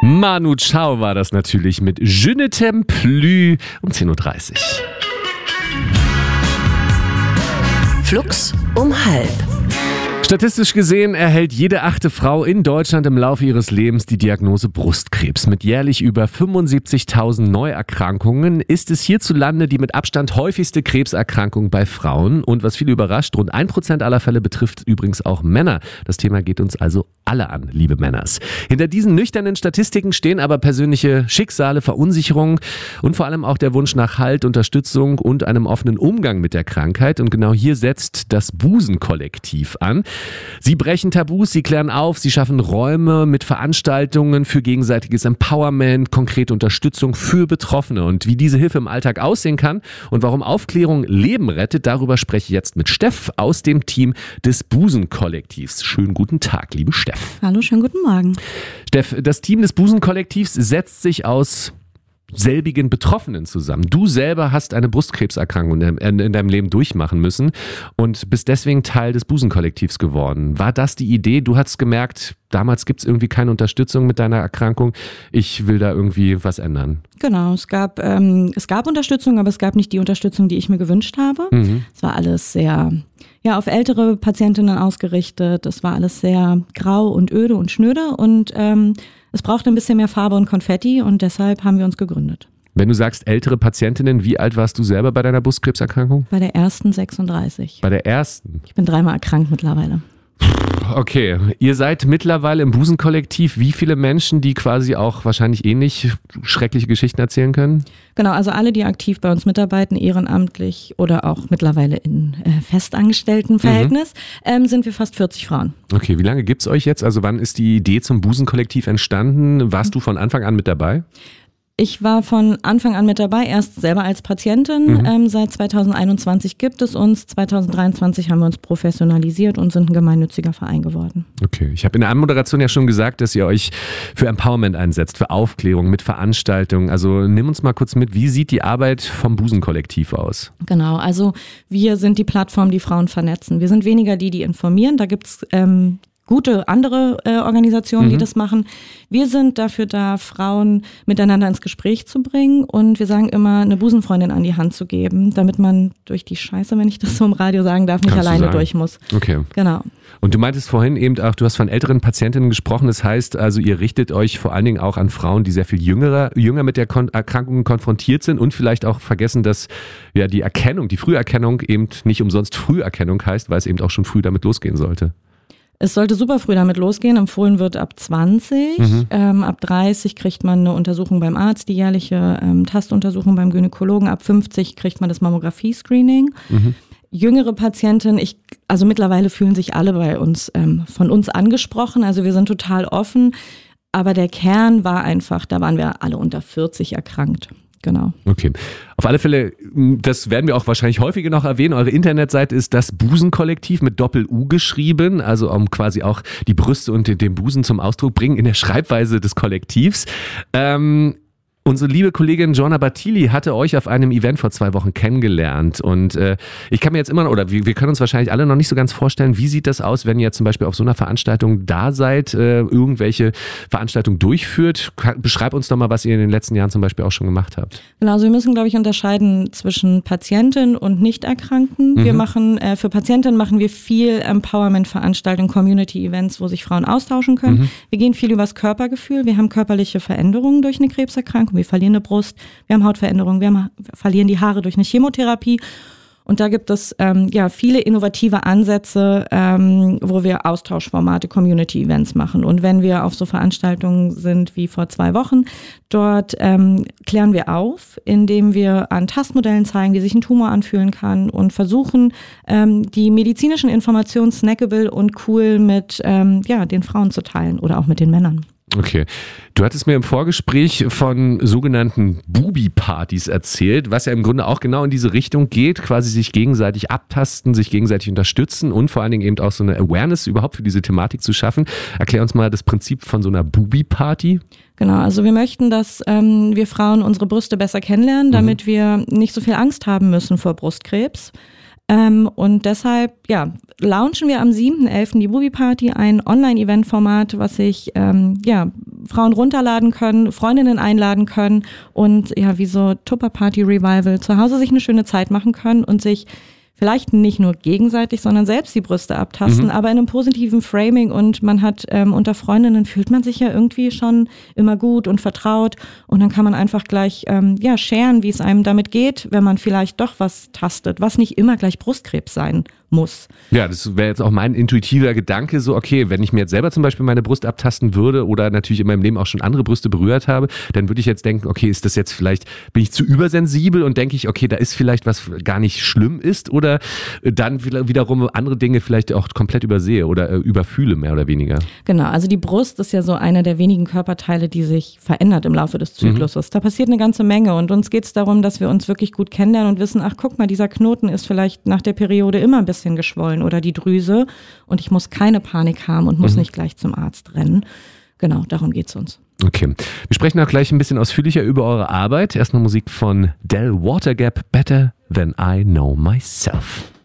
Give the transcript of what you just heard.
Manu Chao war das natürlich mit Je ne t'aime plus um 10.30 Uhr. Flux um 12:30. Statistisch gesehen erhält jede 8. Frau in Deutschland im Laufe ihres Lebens die Diagnose Brustkrebs. Mit jährlich über 75.000 Neuerkrankungen ist es hierzulande die mit Abstand häufigste Krebserkrankung bei Frauen. Und was viele überrascht, rund 1% aller Fälle betrifft übrigens auch Männer. Das Thema geht uns also alle an, liebe Männers. Hinter diesen nüchternen Statistiken stehen aber persönliche Schicksale, Verunsicherungen und vor allem auch der Wunsch nach Halt, Unterstützung und einem offenen Umgang mit der Krankheit. Und genau hier setzt das Busen-Kollektiv an. Sie brechen Tabus, sie klären auf, sie schaffen Räume mit Veranstaltungen für gegenseitiges Empowerment, konkrete Unterstützung für Betroffene. Und wie diese Hilfe im Alltag aussehen kann und warum Aufklärung Leben rettet, darüber spreche ich jetzt mit Steff aus dem Team des Busen-Kollektivs. Schönen guten Tag, liebe Steff. Hallo, schönen guten Morgen. Steff, das Team des Busen-Kollektivs setzt sich aus selbigen Betroffenen zusammen. Du selber hast eine Brustkrebserkrankung in deinem Leben durchmachen müssen und bist deswegen Teil des Busen-Kollektivs geworden. War das die Idee? Du hast gemerkt, damals gibt es irgendwie keine Unterstützung mit deiner Erkrankung. Ich will da irgendwie was ändern. Genau, es gab Unterstützung, aber es gab nicht die Unterstützung, die ich mir gewünscht habe. Es war alles sehr auf ältere Patientinnen ausgerichtet. Es war alles sehr grau und öde und schnöde und es brauchte ein bisschen mehr Farbe und Konfetti und deshalb haben wir uns gegründet. Wenn du sagst ältere Patientinnen, wie alt warst du selber bei deiner Brustkrebserkrankung? Bei der ersten 36. Bei der ersten? Ich bin 3-mal erkrankt mittlerweile. Okay, ihr seid mittlerweile im Busen-Kollektiv. Wie viele Menschen, die quasi auch wahrscheinlich ähnlich schreckliche Geschichten erzählen können? Genau, also alle, die aktiv bei uns mitarbeiten, ehrenamtlich oder auch mittlerweile in festangestellten Verhältnis, sind wir fast 40 Frauen. Okay, wie lange gibt es euch jetzt? Also wann ist die Idee zum Busen-Kollektiv entstanden? Warst du von Anfang an mit dabei? Ich war von Anfang an mit dabei, erst selber als Patientin. Seit 2021 gibt es uns. 2023 haben wir uns professionalisiert und sind ein gemeinnütziger Verein geworden. Okay, ich habe in der Anmoderation ja schon gesagt, dass ihr euch für Empowerment einsetzt, für Aufklärung, mit Veranstaltungen. Also nimm uns mal kurz mit, wie sieht die Arbeit vom Busen-Kollektiv aus? Genau, also wir sind die Plattform, die Frauen vernetzen. Wir sind weniger die informieren. Da gibt es gute andere Organisationen, die das machen. Wir sind dafür da, Frauen miteinander ins Gespräch zu bringen und wir sagen immer, eine Busenfreundin an die Hand zu geben, damit man durch die Scheiße, wenn ich das so im Radio sagen darf, nicht alleine durch muss. Okay. Genau. Und du meintest vorhin eben auch, du hast von älteren Patientinnen gesprochen, das heißt also, ihr richtet euch vor allen Dingen auch an Frauen, die sehr viel jünger mit der Erkrankung konfrontiert sind und vielleicht auch vergessen, dass ja die Früherkennung eben nicht umsonst Früherkennung heißt, weil es eben auch schon früh damit losgehen sollte. Es sollte super früh damit losgehen. Empfohlen wird ab 20. Ab 30 kriegt man eine Untersuchung beim Arzt, die jährliche Tastuntersuchung beim Gynäkologen. Ab 50 kriegt man das Mammographie-Screening. Jüngere Patientinnen, also mittlerweile fühlen sich alle bei uns von uns angesprochen. Also wir sind total offen. Aber der Kern war einfach, da waren wir alle unter 40 erkrankt. Genau. Okay. Auf alle Fälle, das werden wir auch wahrscheinlich häufiger noch erwähnen, eure Internetseite ist das Busen-Kollektiv mit Doppel-U geschrieben, also um quasi auch die Brüste und den Busen zum Ausdruck bringen in der Schreibweise des Kollektivs. Unsere liebe Kollegin Joanna Battili hatte euch auf einem Event vor 2 Wochen kennengelernt und ich kann mir jetzt immer noch, oder wir können uns wahrscheinlich alle noch nicht so ganz vorstellen, wie sieht das aus, wenn ihr zum Beispiel auf so einer Veranstaltung da seid, irgendwelche Veranstaltungen durchführt. Beschreib uns doch mal, was ihr in den letzten Jahren zum Beispiel auch schon gemacht habt. Genau, also wir müssen, glaube ich, unterscheiden zwischen Patienten und Nichterkrankten. Wir machen, für Patientinnen machen wir viel Empowerment-Veranstaltungen, Community-Events, wo sich Frauen austauschen können. Wir gehen viel übers Körpergefühl, wir haben körperliche Veränderungen durch eine Krebserkrankung. Wir verlieren eine Brust, wir haben Hautveränderungen, wir verlieren die Haare durch eine Chemotherapie. Und da gibt es viele innovative Ansätze, wo wir Austauschformate, Community-Events machen. Und wenn wir auf so Veranstaltungen sind wie vor 2 Wochen, dort klären wir auf, indem wir an Tastmodellen zeigen, wie sich ein Tumor anfühlen kann und versuchen, die medizinischen Informationen snackable und cool mit den Frauen zu teilen oder auch mit den Männern. Okay. Du hattest mir im Vorgespräch von sogenannten Bubi-Partys erzählt, was ja im Grunde auch genau in diese Richtung geht, quasi sich gegenseitig abtasten, sich gegenseitig unterstützen und vor allen Dingen eben auch so eine Awareness überhaupt für diese Thematik zu schaffen. Erklär uns mal das Prinzip von so einer Bubi-Party. Genau, also wir möchten, dass wir Frauen unsere Brüste besser kennenlernen, damit wir nicht so viel Angst haben müssen vor Brustkrebs. Und deshalb, launchen wir am 7.11. die Bubi Party, ein Online-Event-Format, was sich Frauen runterladen können, Freundinnen einladen können und wie so Tupper-Party-Revival zu Hause sich eine schöne Zeit machen können und sich vielleicht nicht nur gegenseitig, sondern selbst die Brüste abtasten, aber in einem positiven Framing, und man hat unter Freundinnen fühlt man sich ja irgendwie schon immer gut und vertraut, und dann kann man einfach gleich sharen, wie es einem damit geht, wenn man vielleicht doch was tastet, was nicht immer gleich Brustkrebs sein muss. Ja, das wäre jetzt auch mein intuitiver Gedanke, so okay, wenn ich mir jetzt selber zum Beispiel meine Brust abtasten würde oder natürlich in meinem Leben auch schon andere Brüste berührt habe, dann würde ich jetzt denken, okay, ist das jetzt vielleicht, bin ich zu übersensibel und denke ich, okay, da ist vielleicht was gar nicht schlimm ist, oder dann wiederum andere Dinge vielleicht auch komplett übersehe oder überfühle, mehr oder weniger. Genau, also die Brust ist ja so einer der wenigen Körperteile, die sich verändert im Laufe des Zykluses. Da passiert eine ganze Menge, und uns geht es darum, dass wir uns wirklich gut kennenlernen und wissen, ach guck mal, dieser Knoten ist vielleicht nach der Periode immer ein bisschen geschwollen oder die Drüse, und ich muss keine Panik haben und muss nicht gleich zum Arzt rennen. Genau, darum geht's uns. Okay, wir sprechen auch gleich ein bisschen ausführlicher über eure Arbeit. Erstmal Musik von Del Watergap, Better Than I Know Myself.